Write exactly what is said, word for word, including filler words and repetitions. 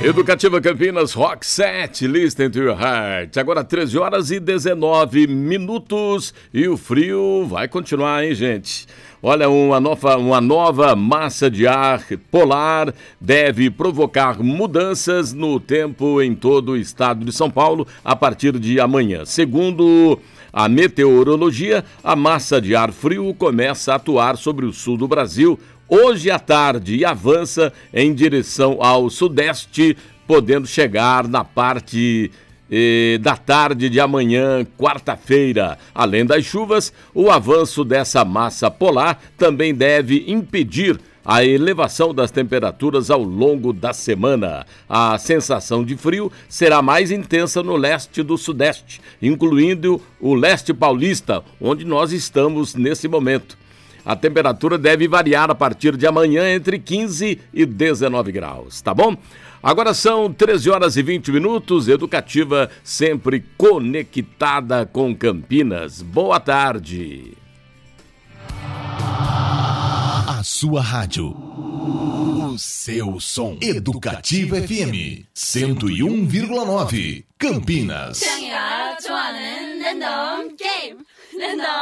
Educativa Campinas, Rock Set, Listen to Your Heart. Agora treze horas e dezenove minutos e o frio vai continuar, hein, gente? Olha, uma nova, uma nova massa de ar polar deve provocar mudanças no tempo em todo o estado de São Paulo a partir de amanhã. Segundo a meteorologia, a massa de ar frio começa a atuar sobre o sul do Brasil hoje à tarde e avança em direção ao sudeste, podendo chegar na parte eh, da tarde de amanhã, quarta-feira. Além das chuvas, o avanço dessa massa polar também deve impedir a elevação das temperaturas ao longo da semana. A sensação de frio será mais intensa no leste do sudeste, incluindo o leste paulista, onde nós estamos nesse momento. A temperatura deve variar a partir de amanhã entre quinze e dezenove graus, tá bom? Agora são treze horas e vinte minutos, Educativa sempre conectada com Campinas. Boa tarde. A sua rádio, o seu som. Educativa F M cento e um vírgula nove, Campinas.